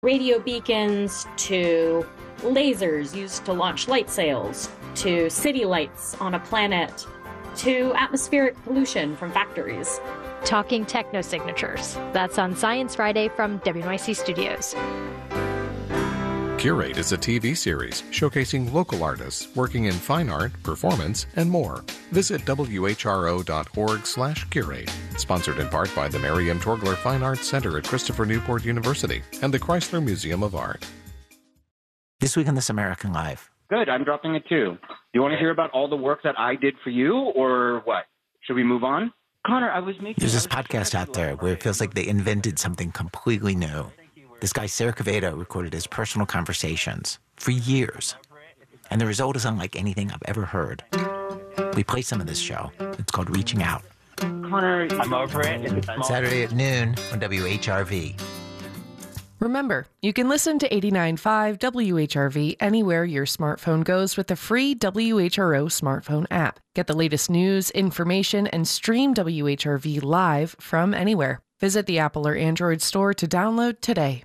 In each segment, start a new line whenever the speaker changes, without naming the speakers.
radio beacons to lasers used to launch light sails to city lights on a planet to atmospheric pollution from factories.
Talking Technosignatures. That's on Science Friday from WNYC Studios.
Curate is a TV series showcasing local artists working in fine art, performance, and more. Visit whro.org/curate. Sponsored in part by the Mary M. Torgler Fine Arts Center at Christopher Newport University and the Chrysler Museum of Art.
This week on This American Life.
Good, I'm dropping it too. Do you want to hear about all the work that I did for you, or what? Should we move on? Connor,
There's this podcast out there where it feels like they invented something completely new. This guy, Sarah Quevedo, recorded his personal conversations for years. And the result is unlike anything I've ever heard. We play some of this show. It's called Reaching Out.
Connor, I'm over it.
Saturday at noon on WHRV.
Remember, you can listen to 89.5 WHRV anywhere your smartphone goes with the free WHRO smartphone app. Get the latest news, information, and stream WHRV live from anywhere. Visit the Apple or Android store to download today.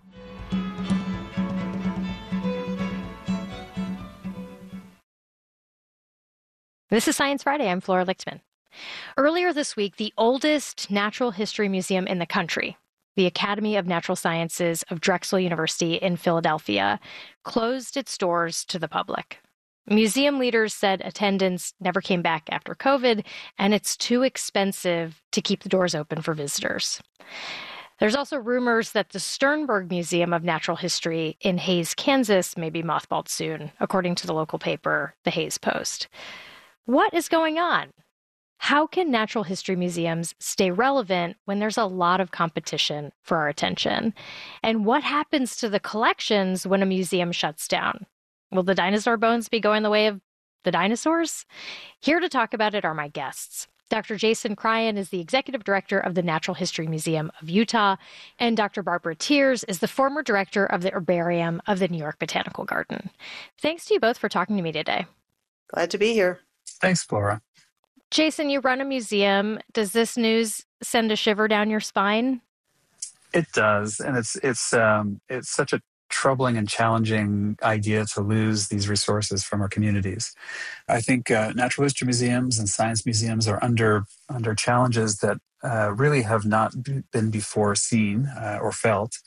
This is Science Friday. I'm Flora Lichtman. Earlier this week, the oldest natural history museum in the country, the Academy of Natural Sciences of Drexel University in Philadelphia, closed its doors to the public. Museum leaders said attendance never came back after COVID, and it's too expensive to keep the doors open for visitors. There's also rumors that the Sternberg Museum of Natural History in Hays, Kansas may be mothballed soon, according to the local paper, the Hays Post. What is going on? How can natural history museums stay relevant when there's a lot of competition for our attention? And what happens to the collections when a museum shuts down? Will the dinosaur bones be going the way of the dinosaurs? Here to talk about it are my guests. Dr. Jason Cryan is the executive director of the Natural History Museum of Utah, and Dr. Barbara Tiers is the former director of the herbarium of the New York Botanical Garden. Thanks to you both for talking to me today.
Glad to be here.
Thanks, Flora.
Jason, you run a museum. Does this news send a shiver down your spine?
It does, and it's such a troubling and challenging idea to lose these resources from our communities. I think natural history museums and science museums are under challenges that really have not been before seen or felt.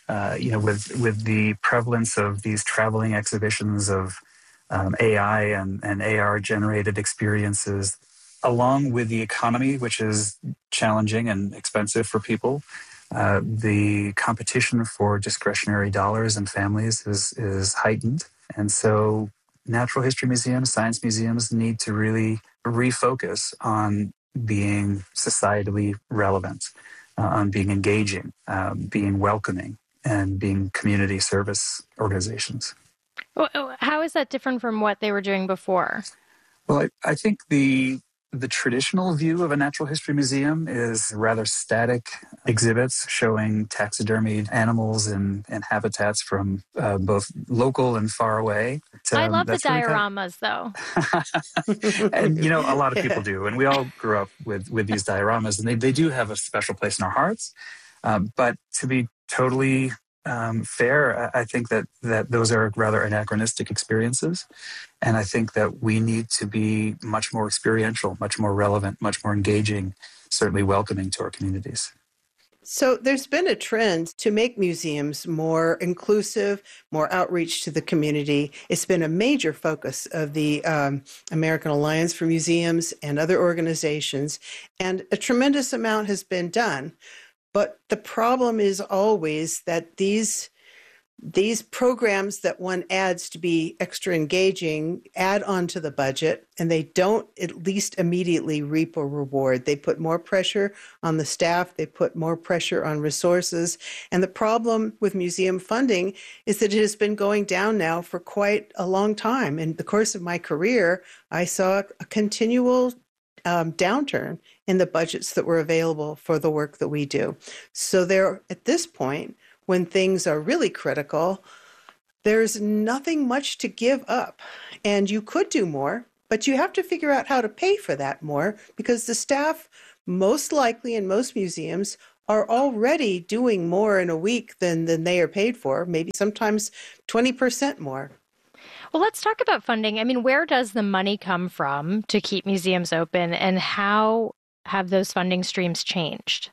With the prevalence of these traveling exhibitions of AI and AR generated experiences, along with the economy, which is challenging and expensive for people. The competition for discretionary dollars and families is heightened. And so natural history museums, science museums need to really refocus on being societally relevant, on being engaging, being welcoming, and being community service organizations.
How is that different from what they were doing before?
Well, I think the traditional view of a natural history museum is rather static exhibits showing taxidermied animals and habitats from both local and far away.
I love the dioramas, though.
And, a lot of people do. And we all grew up with these dioramas, and they do have a special place in our hearts. But to be totally fair, I think that those are rather anachronistic experiences. And I think that we need to be much more experiential, much more relevant, much more engaging, certainly welcoming to our communities.
So there's been a trend to make museums more inclusive, more outreach to the community. It's been a major focus of the American Alliance for Museums and other organizations, and a tremendous amount has been done. But the problem is always that these programs that one adds to be extra engaging add on to the budget, and they don't at least immediately reap a reward. They put more pressure on the staff. They put more pressure on resources. And the problem with museum funding is that it has been going down now for quite a long time. In the course of my career, I saw a continual downturn in the budgets that were available for the work that we do. So there, at this point, when things are really critical, there's nothing much to give up. And you could do more, but you have to figure out how to pay for that more, because the staff, most likely in most museums, are already doing more in a week than they are paid for, maybe sometimes 20% more.
Well, let's talk about funding. I mean, where does the money come from to keep museums open, and how have those funding streams changed?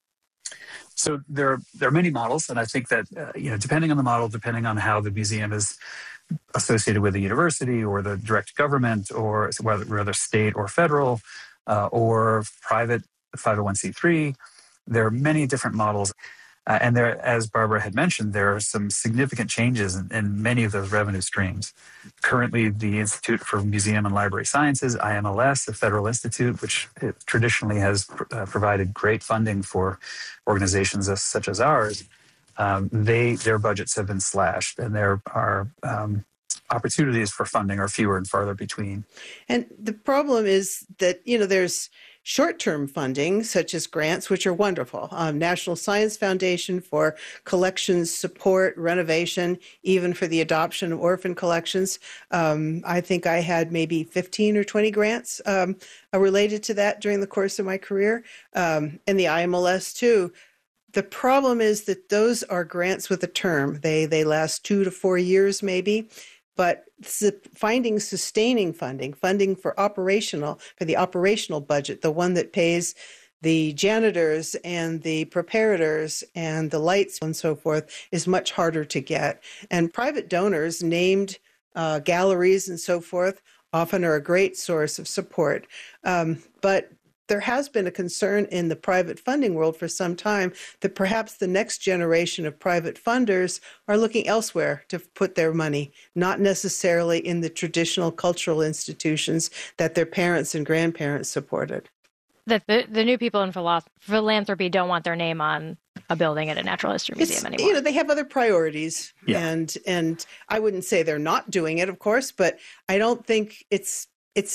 So there are many models, and I think that depending on the model, depending on how the museum is associated with the university or the direct government, or whether state or federal or private 501c3, there are many different models. And there, as Barbara had mentioned, there are some significant changes in many of those revenue streams. Currently, the Institute for Museum and Library Sciences, IMLS, a federal institute, which traditionally has provided great funding for organizations such as ours, their budgets have been slashed, and there are opportunities for funding are fewer and farther between.
And the problem is that, there's short-term funding, such as grants, which are wonderful. National Science Foundation for collections support, renovation, even for the adoption of orphan collections. I think I had maybe 15 or 20 grants related to that during the course of my career, and the IMLS too. The problem is that those are grants with a term. They last 2 to 4 years maybe. But finding sustaining funding for the operational budget, the one that pays the janitors and the preparators and the lights and so forth, is much harder to get. And private donors, named galleries and so forth, often are a great source of support. But there has been a concern in the private funding world for some time that perhaps the next generation of private funders are looking elsewhere to put their money, not necessarily in the traditional cultural institutions that their parents and grandparents supported.
That the new people in philanthropy don't want their name on a building at a natural history museum anymore.
They have other priorities.
Yeah.
And I wouldn't say they're not doing it, of course, but I don't think it's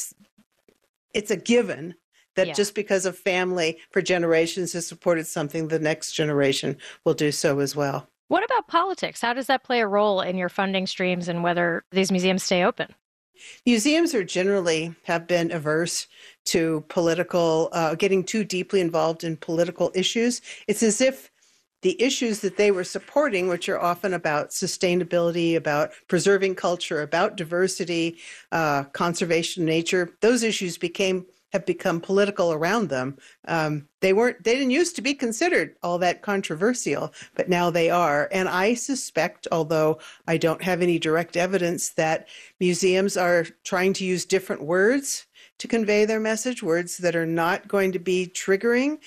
a given that just because a family for generations has supported something, the next generation will do so as well.
What about politics? How does that play a role in your funding streams and whether these museums stay open?
Museums have been averse to getting too deeply involved in political issues. It's as if the issues that they were supporting, which are often about sustainability, about preserving culture, about diversity, conservation of nature, those issues have become political around them. They didn't used to be considered all that controversial, but now they are. And I suspect, although I don't have any direct evidence, that museums are trying to use different words to convey their message, words that are not going to be triggering.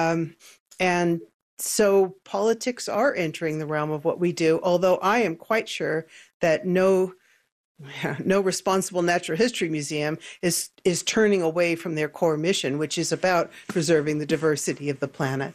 And so politics are entering the realm of what we do, although I am quite sure that no responsible natural history museum is turning away from their core mission, which is about preserving the diversity of the planet.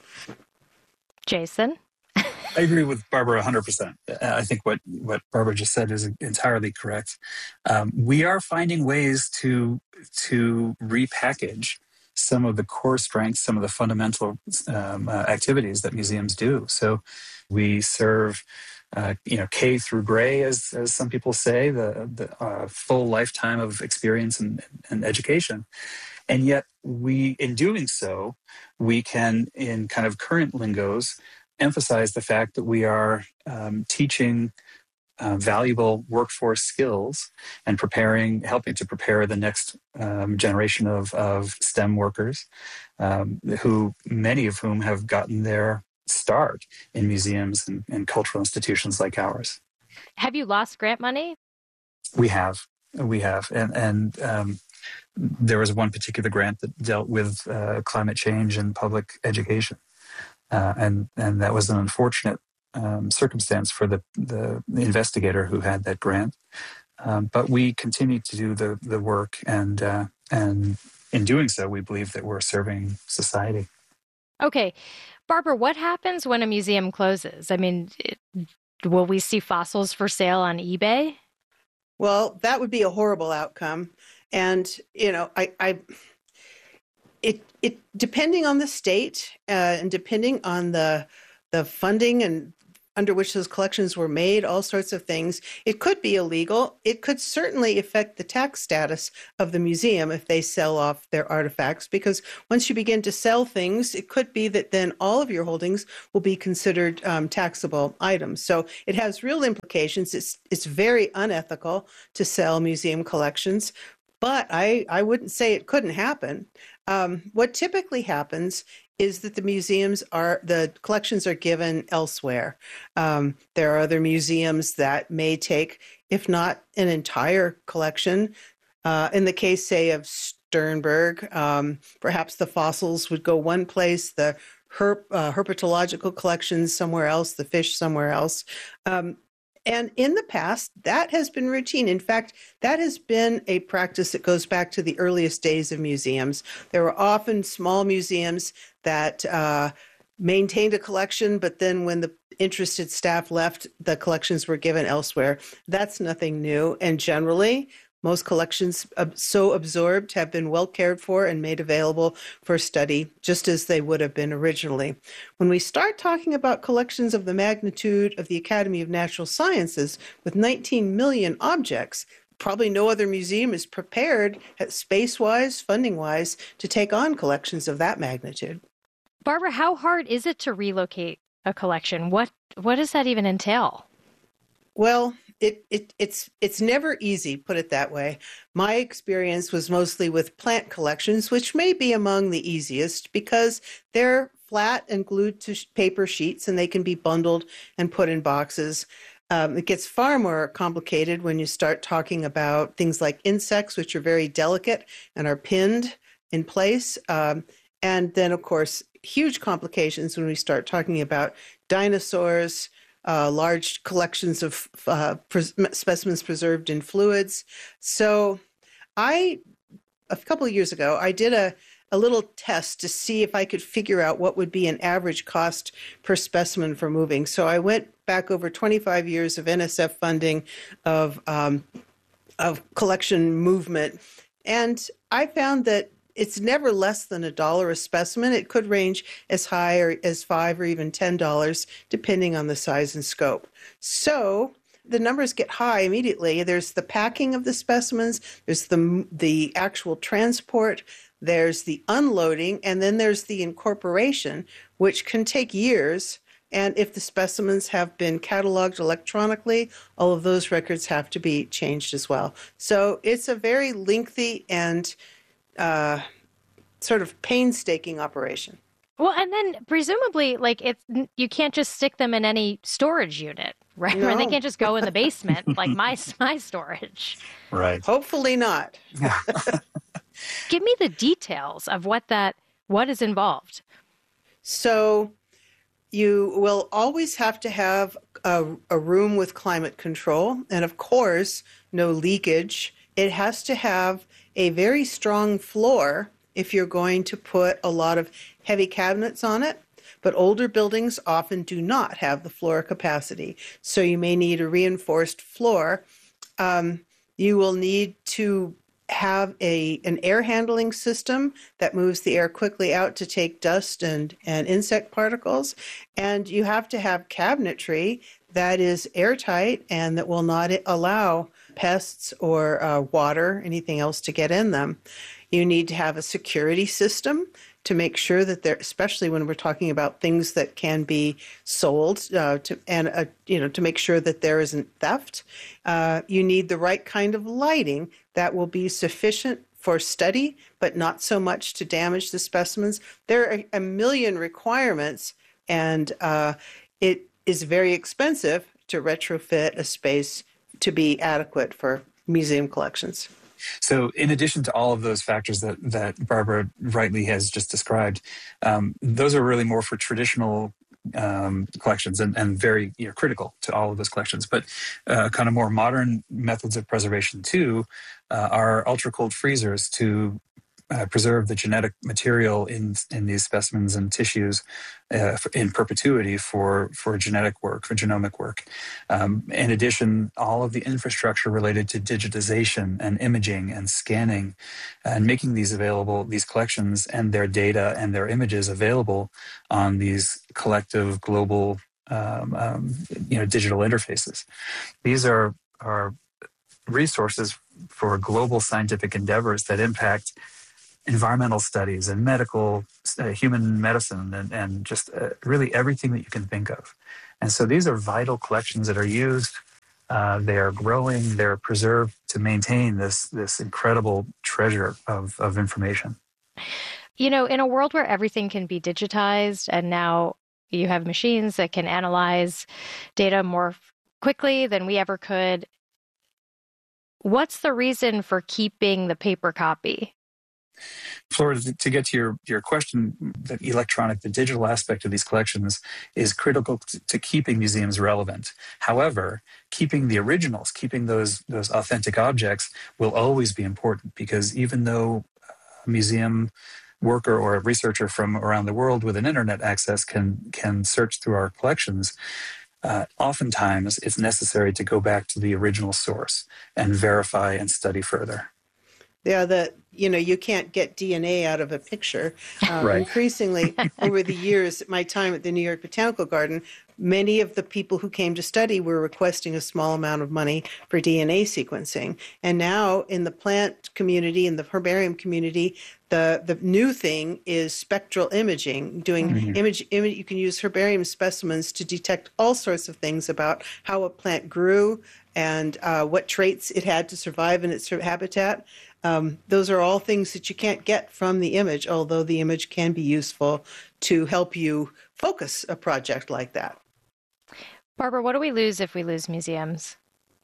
Jason?
I agree with Barbara 100%. I think what Barbara just said is entirely correct. We are finding ways to repackage some of the core strengths, some of the fundamental activities that museums do. So we serve K through gray, as some people say, the full lifetime of experience and education. And yet in doing so, we can, in kind of current lingos, emphasize the fact that we are teaching valuable workforce skills and helping to prepare the next generation of STEM workers, many of whom have gotten their start in museums and cultural institutions like ours.
Have you lost grant money?
We have. And there was one particular grant that dealt with climate change and public education. And that was an unfortunate circumstance for the investigator who had that grant. But we continue to do the work, and in doing so, we believe that we're serving society.
Okay. Barbara, what happens when a museum closes? I mean, will we see fossils for sale on eBay?
Well, that would be a horrible outcome. And, it depending on the state and depending on the funding and under which those collections were made, all sorts of things. It could be illegal. It could certainly affect the tax status of the museum if they sell off their artifacts, because once you begin to sell things, it could be that then all of your holdings will be considered taxable items. So it has real implications. It's very unethical to sell museum collections, but I wouldn't say it couldn't happen. What typically happens is that the collections are given elsewhere. There are other museums that may take, if not an entire collection. In the case, say, of Sternberg, perhaps the fossils would go one place, the herpetological collections somewhere else, the fish somewhere else. And in the past, that has been routine. In fact, that has been a practice that goes back to the earliest days of museums. There were often small museums that maintained a collection, but then when the interested staff left, the collections were given elsewhere. That's nothing new. And generally, most collections so absorbed have been well cared for and made available for study, just as they would have been originally. When we start talking about collections of the magnitude of the Academy of Natural Sciences, with 19 million objects, probably no other museum is prepared, space-wise, funding-wise, to take on collections of that magnitude.
Barbara, how hard is it to relocate a collection? What does that even entail?
Well, it's never easy, put it that way. My experience was mostly with plant collections, which may be among the easiest because they're flat and glued to paper sheets and they can be bundled and put in boxes. It gets far more complicated when you start talking about things like insects, which are very delicate and are pinned in place. And then, of course, huge complications when we start talking about dinosaurs, large collections of specimens preserved in fluids. So a couple of years ago, I did a little test to see if I could figure out what would be an average cost per specimen for moving. So I went back over 25 years of NSF funding of collection movement, and I found that it's never less than $1 a specimen. It could range as high or as $5 or even $10, depending on the size and scope. So the numbers get high immediately. There's the packing of the specimens, there's the actual transport, there's the unloading, and then there's the incorporation, which can take years. And if the specimens have been cataloged electronically, all of those records have to be changed as well. So it's a very lengthy and sort of painstaking operation.
Well, and then presumably, you can't just stick them in any storage unit, right?
No.
Or they can't just go in the basement like my storage.
Right.
Hopefully not.
Give me the details of what is involved.
So you will always have to have a room with climate control, and of course, no leakage. It has to have a very strong floor if you're going to put a lot of heavy cabinets on it, but older buildings often do not have the floor capacity. So you may need a reinforced floor. You will need to have an air handling system that moves the air quickly out to take dust and insect particles. And you have to have cabinetry that is airtight and that will not allow pests or water, anything else to get in them. You need to have a security system to make sure that especially when we're talking about things that can be sold, to make sure that there isn't theft. You need the right kind of lighting that will be sufficient for study, but not so much to damage the specimens. There are a million requirements, and it is very expensive to retrofit a space to be adequate for museum collections.
So in addition to all of those factors that Barbara rightly has just described, those are really more for traditional collections and very critical to all of those collections. But kind of more modern methods of preservation too are ultra-cold freezers to preserve the genetic material in these specimens and tissues in perpetuity for genetic work, for genomic work. In addition, all of the infrastructure related to digitization and imaging and scanning and making these available, these collections and their data and their images available on these collective global digital interfaces. These are resources for global scientific endeavors that impact environmental studies and medical, human medicine, and just really everything that you can think of. And so these are vital collections that are used. They are growing. They're preserved to maintain this incredible treasure of information.
In a world where everything can be digitized, and now you have machines that can analyze data more quickly than we ever could, what's the reason for keeping the paper copy?
Flora, to get to your question, the digital aspect of these collections is critical to keeping museums relevant. However, keeping the originals, keeping those authentic objects will always be important, because even though a museum worker or a researcher from around the world with an internet access can search through our collections, oftentimes it's necessary to go back to the original source and verify and study further.
Yeah, you can't get DNA out of a picture.
Right.
Increasingly, over the years, my time at the New York Botanical Garden, many of the people who came to study were requesting a small amount of money for DNA sequencing. And now in the plant community, in the herbarium community, the new thing is spectral imaging, doing image. You can use herbarium specimens to detect all sorts of things about how a plant grew and what traits it had to survive in its habitat. Those are all things that you can't get from the image, although the image can be useful to help you focus a project like that.
Barbara, what do we lose if we lose museums?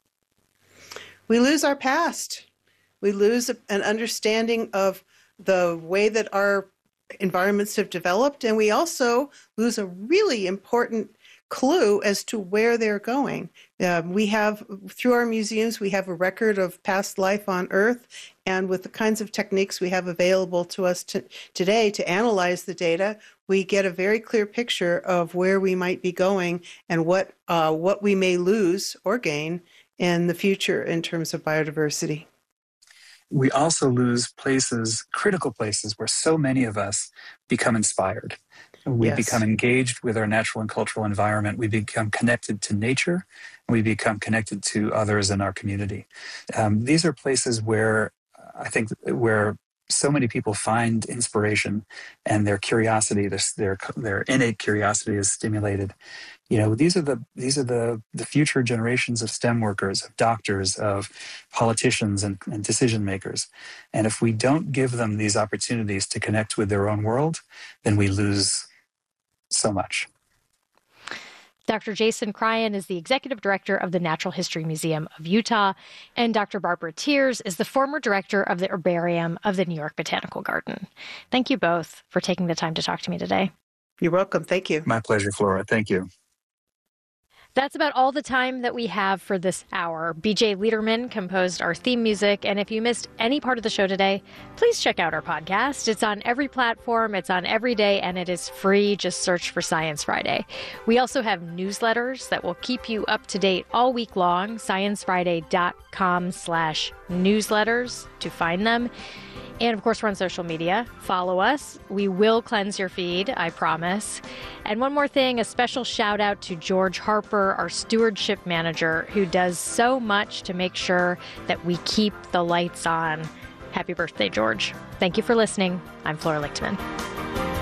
We lose our past. We lose an understanding of the way that our environments have developed, and we also lose a really important clue as to where they're going. We have, through our museums, we have a record of past life on Earth, and with the kinds of techniques we have available to us today to analyze the data, we get a very clear picture of where we might be going and what we may lose or gain in the future in terms of biodiversity.
We also lose critical places where so many of us become inspired. We become engaged with our natural and cultural environment. We become connected to nature. We become connected to others in our community. These are places where where so many people find inspiration, and their curiosity, their innate curiosity, is stimulated. These are the future generations of STEM workers, of doctors, of politicians, and decision makers. And if we don't give them these opportunities to connect with their own world, then we lose so much.
Dr. Jason Cryan is the executive director of the Natural History Museum of Utah, and Dr. Barbara Thiers is the former director of the herbarium of the New York Botanical Garden. Thank you both for taking the time to talk to me today.
You're welcome. Thank you.
My pleasure, Flora. Thank you.
That's about all the time that we have for this hour. BJ Liederman composed our theme music, and if you missed any part of the show today, please check out our podcast. It's on every platform, it's on every day, and it is free. Just search for Science Friday. We also have newsletters that will keep you up to date all week long. sciencefriday.com/newsletters to find them. And of course, we're on social media. Follow us. We will cleanse your feed, I promise. And one more thing, a special shout out to George Harper, our stewardship manager, who does so much to make sure that we keep the lights on. Happy birthday, George. Thank you for listening. I'm Flora Lichtman.